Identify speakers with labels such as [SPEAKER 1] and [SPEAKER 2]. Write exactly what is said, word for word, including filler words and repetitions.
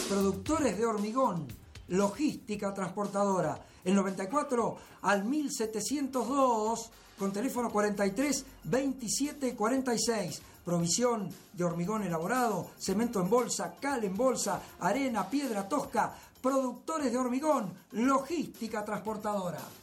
[SPEAKER 1] Productores de hormigón, logística transportadora. El noventa y cuatro al mil setecientos dos con teléfono cuarenta y tres veintisiete cuarenta y seis. Provisión de hormigón elaborado, cemento en bolsa, cal en bolsa, arena, piedra tosca. Productores de hormigón, logística transportadora.